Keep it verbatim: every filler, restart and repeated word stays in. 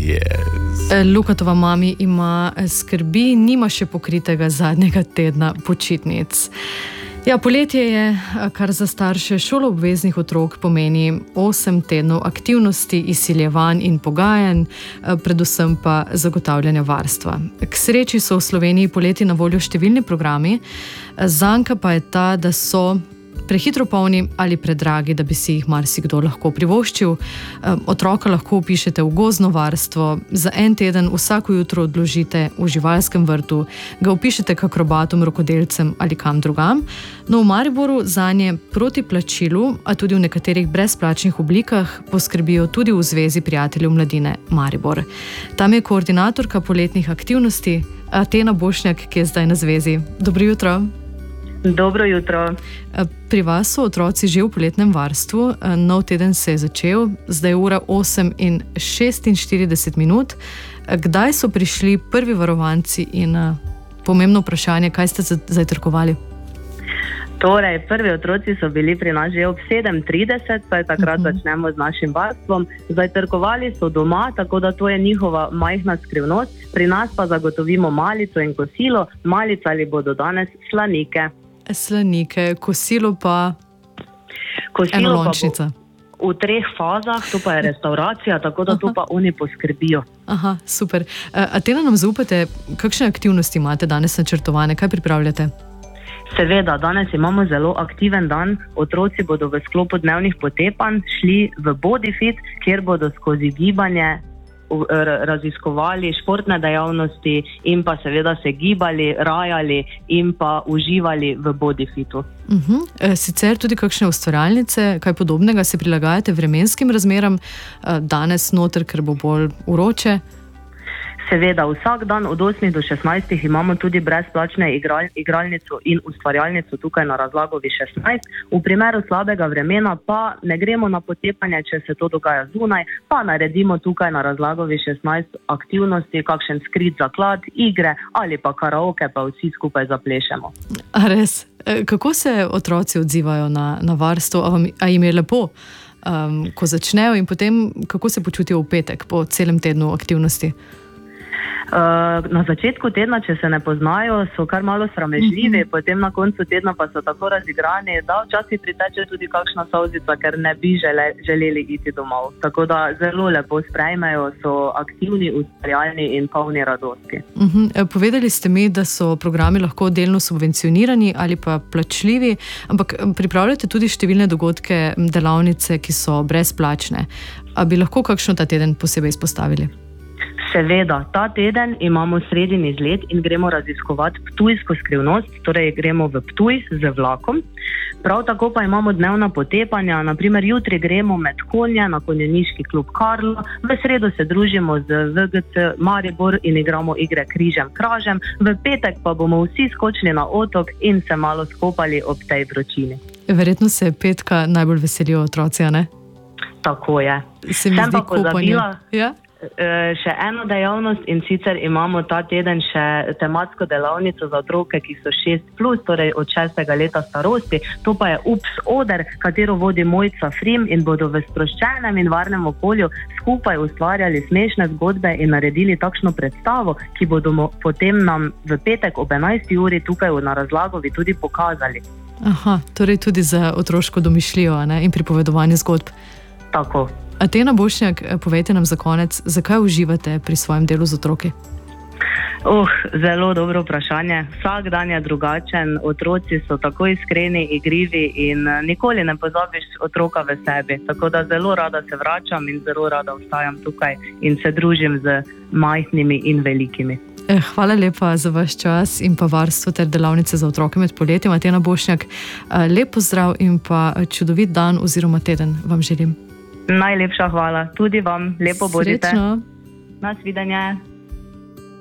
Yes. Lukatova mami ima skrbi, nima še pokritega zadnjega tedna počitnic. Ja, poletje je, kar za starše šoloobveznih otrok pomeni osem tednov aktivnosti, izsiljevanj in pogajanj, predvsem pa zagotavljanja varstva. K sreči so v Sloveniji poleti na voljo številni programi, zanka pa je ta, da so prehitro polni ali predragi, da bi si jih marsikdo lahko privoščil. Otroka lahko vpišete v gozdno varstvo, za en teden vsako jutro odložite v živalskem vrtu, ga vpišete k akrobatom, rokodelcem ali kam drugam. No, v Mariboru zanje proti plačilu, a tudi v nekaterih brezplačnih oblikah poskrbijo tudi v Zvezi prijateljev mladine Maribor. Tam je koordinatorka poletnih aktivnosti Atena Bošnjak, ki je zdaj na zvezi. Dobro jutro. Dobro jutro. Pri vas so otroci že v poletnem varstvu, nov teden se je začel, zdaj je ura osem in šestinštirideset minut. Kdaj so prišli prvi varovanci in pomembno vprašanje, kaj ste zajtrkovali? Torej, prvi otroci so bili pri nas že ob sedem trideset, saj takrat uh-huh. začnemo z našim varstvom. Zajtrkovali so doma, tako da to je njihova majhna skrivnost. Pri nas pa zagotovimo malico in kosilo. Malicali bodo danes slanike. Slanike, kosilo pa kosilo enolončnica. Pa v treh fazah, to pa je restauracija, tako da Aha. to pa oni poskrbijo. Aha, super. Atena, nam zaupate, kakšne aktivnosti imate danes načrtovane, kaj pripravljate? Seveda, danes imamo zelo aktiven dan. Otroci bodo v sklopu dnevnih potepanj šli v Bodyfit, kjer bodo skozi gibanje raziskovali športne dejavnosti in pa seveda se gibali, rajali in pa uživali v Bodyfitu. Uh-huh. Sicer tudi kakšne ustvarjalnice, kaj podobnega se prilagajate vremenskim razmeram danes noter, ker bo bolj vroče? Seveda, vsak dan od osmih do šestnajstih imamo tudi brezplačne igral, igralnico in ustvarjalnico tukaj na Razlagovi šestnajst. V primeru slabega vremena pa ne gremo na potepanje, če se to dogaja zunaj, pa naredimo tukaj na Razlagovi šestnajst aktivnosti, kakšen skrit zaklad, igre ali pa karaoke, pa vsi skupaj zaplešemo. A res? Kako se otroci odzivajo na, na varstvo? A, vam, a jim je lepo, um, ko začnejo in potem kako se počutijo v petek po celem tednu aktivnosti? Na začetku tedna, če se ne poznajo, so kar malo sramežljivi, potem na koncu tedna pa so tako razigrani, da včasih priteče tudi kakšna solzica, ker ne bi žele, želeli iti domov. Tako da zelo lepo sprejmejo, so aktivni, ustvarjalni in polni radosti. Uh-huh. Povedali ste mi, da so programi lahko delno subvencionirani ali pa plačljivi, ampak pripravljate tudi številne dogodke, delavnice, ki so brezplačne. A bi lahko kakšno ta teden posebej izpostavili? Seveda, ta teden imamo sredin izlet in gremo raziskovati ptujsko skrivnost, torej gremo v Ptuj z vlakom. Prav tako pa imamo dnevna potepanja, naprimer jutri gremo med konje na konjeniški klub Karlo, v sredo se družimo z V G C Maribor in igramo igre križem kražem, v petek pa bomo vsi skočili na otok in se malo skopali ob tej vročini. Verjetno se petka najbolj veselijo otroci, a ne? Tako je. Se mi Sem zdi kopanje. Ja? Še eno dejavnost in sicer imamo ta teden še tematsko delavnico za otroke, ki so šest plus, torej od šestega leta starosti. To pa je Ups oder, katero vodi Mojca Frim in bodo v sproščenem in varnem okolju skupaj ustvarjali smešne zgodbe in naredili takšno predstavo, ki bodo potem nam v petek ob enajsti uri tukaj na Razlagovi tudi pokazali. Aha, torej tudi za otroško domišljijo, ne? In pripovedovanje zgodb. Tako. Atena Bošnjak, povejte nam za konec, zakaj uživate pri svojem delu z otroki? Uh, zelo dobro vprašanje. Vsak dan je drugačen, otroci so tako iskreni, igrivi in nikoli ne pozabiš otroka v sebi. Tako da zelo rada se vračam in zelo rada ostajam tukaj in se družim z majhnimi in velikimi. Hvala lepa za vaš čas in pa varstvo ter delavnice za otroke med poletjem. Atena Bošnjak, lep pozdrav in pa čudovit dan oziroma teden vam želim. Najlepša hvala. Tudi vam. Lepo bodite. Srečno. Nasvidenje.